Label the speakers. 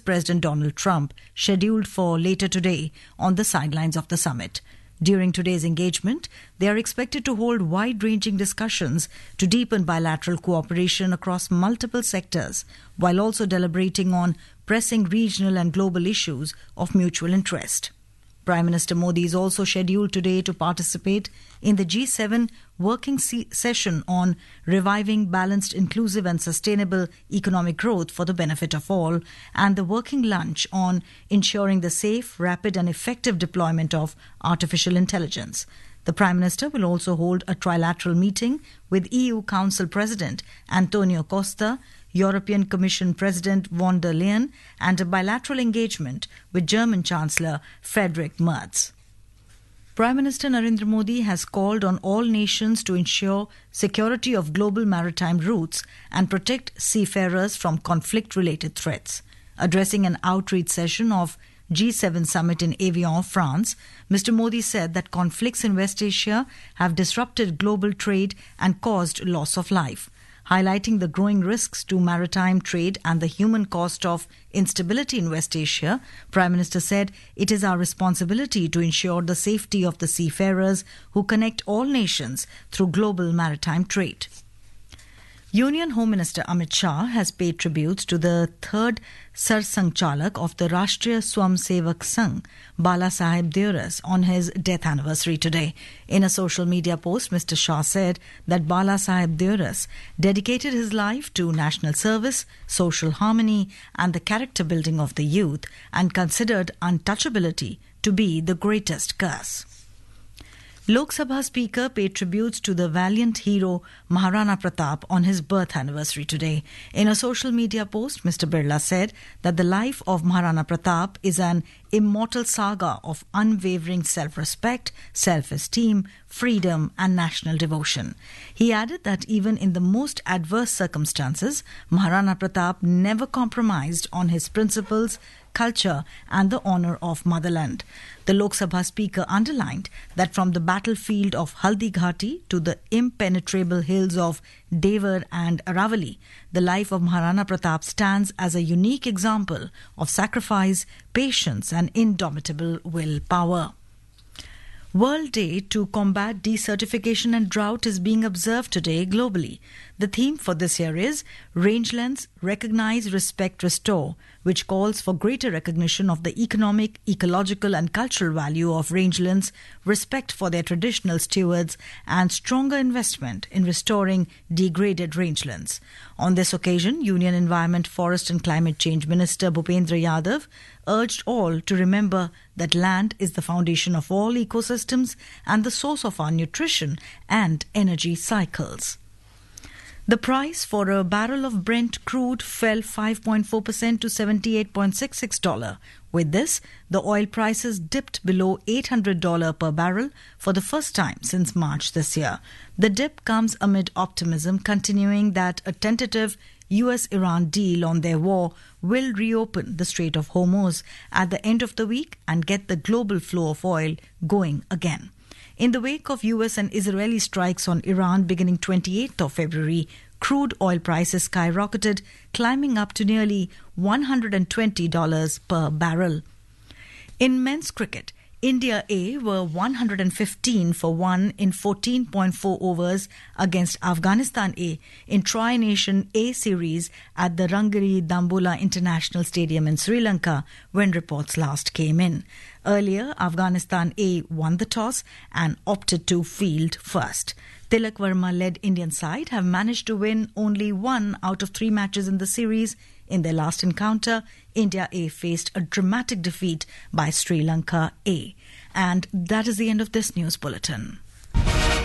Speaker 1: President Donald Trump, scheduled for later today on the sidelines of the summit. During today's engagement, they are expected to hold wide-ranging discussions to deepen bilateral cooperation across multiple sectors, while also deliberating on pressing regional and global issues of mutual interest. Prime Minister Modi is also scheduled today to participate in the G7 working session on reviving balanced, inclusive and sustainable economic growth for the benefit of all, and the working lunch on ensuring the safe, rapid and effective deployment of artificial intelligence. The Prime Minister will also hold a trilateral meeting with EU Council President Antonio Costa, European Commission President von der Leyen, and a bilateral engagement with German Chancellor Friedrich Merz. Prime Minister Narendra Modi has called on all nations to ensure security of global maritime routes and protect seafarers from conflict-related threats. Addressing an outreach session of G7 summit in Evian, France, Mr. Modi said that conflicts in West Asia have disrupted global trade and caused loss of life. Highlighting the growing risks to maritime trade and the human cost of instability in West Asia, Prime Minister said it is our responsibility to ensure the safety of the seafarers who connect all nations through global maritime trade. Union Home Minister Amit Shah has paid tributes to the third Sarsang Chalak of the Rashtriya Swamsevak Sangh, Bala Saheb Deoras, on his death anniversary today. In a social media post, Mr. Shah said that Bala Saheb Deoras dedicated his life to national service, social harmony and the character building of the youth, and considered untouchability to be the greatest curse. Lok Sabha Speaker paid tributes to the valiant hero Maharana Pratap on his birth anniversary today. In a social media post, Mr. Birla said that the life of Maharana Pratap is an immortal saga of unwavering self-respect, self-esteem, freedom and national devotion. He added that even in the most adverse circumstances, Maharana Pratap never compromised on his principles, culture and the honour of motherland. The Lok Sabha Speaker underlined that from the battlefield of Haldi Ghati to the impenetrable hills of Devar and Aravali, the life of Maharana Pratap stands as a unique example of sacrifice, patience and indomitable willpower. World Day to Combat Desertification and Drought is being observed today globally. The theme for this year is Rangelands Recognize, Respect, Restore, which calls for greater recognition of the economic, ecological and cultural value of rangelands, respect for their traditional stewards and stronger investment in restoring degraded rangelands. On this occasion, Union Environment, Forest and Climate Change Minister Bhupendra Yadav urged all to remember that land is the foundation of all ecosystems and the source of our nutrition and energy cycles. The price for a barrel of Brent crude fell 5.4% to $78.66. With this, the oil prices dipped below $800 per barrel for the first time since March this year. The dip comes amid optimism continuing that a tentative US-Iran deal on their war will reopen the Strait of Hormuz at the end of the week and get the global flow of oil going again. In the wake of US and Israeli strikes on Iran beginning 28th of February, crude oil prices skyrocketed, climbing up to nearly $120 per barrel. In men's cricket, India A were 115 for 1 in 14.4 overs against Afghanistan A in Tri-Nation A series at the Rangiri Dambola International Stadium in Sri Lanka when reports last came in. Earlier, Afghanistan A won the toss and opted to field first. Tilak Verma-led Indian side have managed to win only 1 out of 3 matches in the series. In their last encounter, India A faced a dramatic defeat by Sri Lanka A. And that is the end of this news bulletin.